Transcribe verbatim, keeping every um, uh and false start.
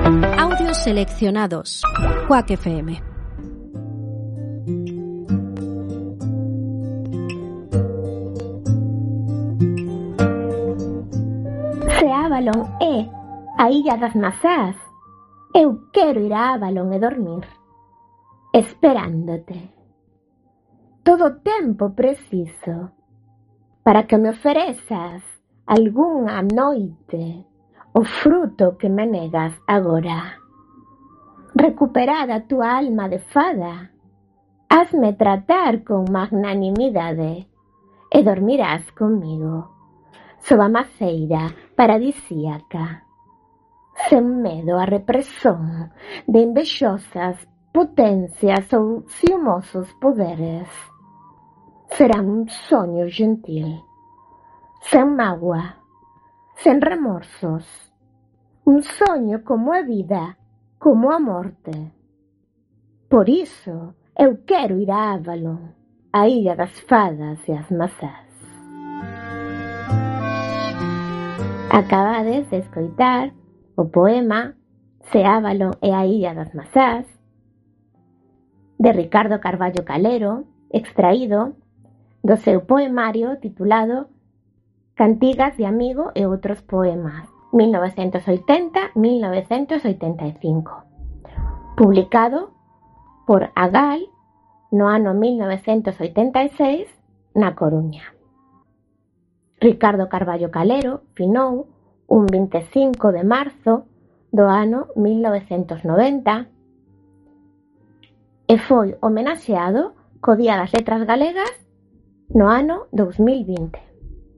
Audios seleccionados. Quack F M. Se Avalon é a Illa das Mazás, eu quero ir a Avalon e dormir, esperándote. Todo o tempo preciso para que me oferezas algunha noite o fruto que me negas agora. Recuperada a túa alma de fada, hazme tratar con magnanimidade e dormirás comigo sob a maceira paradisíaca, sen medo a represión de invexosas potencias ou ciumosos poderes. Será un soño gentil, sen mágoa, sen remorsos, un soño como a vida, como a morte. Por iso eu quero ir a Avalon, a Illa das Fadas e as Mazás. Acabades de escoitar o poema Se Avalon e a Illa das Mazás, de Ricardo Carballo Calero, extraído do seu poemario titulado Cantigas de amigo e outros poemas, mil novecentos oitenta a mil novecentos oitenta e cinco, publicado por Agal no ano mil novecentos oitenta e seis na Coruña. Ricardo Carballo Calero finou un vinte e cinco de marzo do ano mil novecentos noventa e foi homenaxeado co Día das Letras Galegas no ano dous mil vinte.